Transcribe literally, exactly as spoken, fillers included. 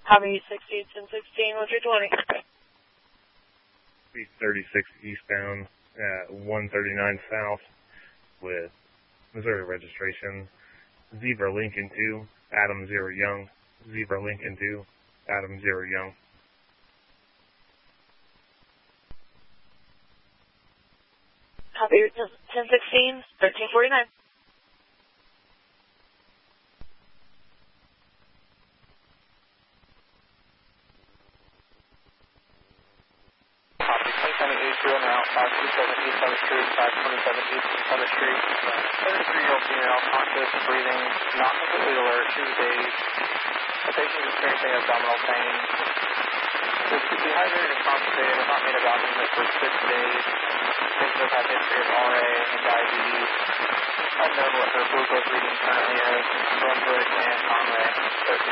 Copy sixty, ten sixteen, one three twenty. East thirty-six eastbound at one thirty-nine south with Missouri registration. Zebra Lincoln two, Adam Zero Young. Zebra Lincoln two, Adam Zero Young. Copy ten sixteen, thirteen forty-nine. five two seven East Summer Street, five twenty-seven East Summer Street. thirty-three-year-old female, conscious, breathing, not completely alert, she was dazed. The patient is experiencing abdominal pain. Was dehydrated and constipated, has not made a bowel movement for six days. Patient has had history of R A and diabetes. Unknown what her glucose reading currently is. Brunswick and Conway.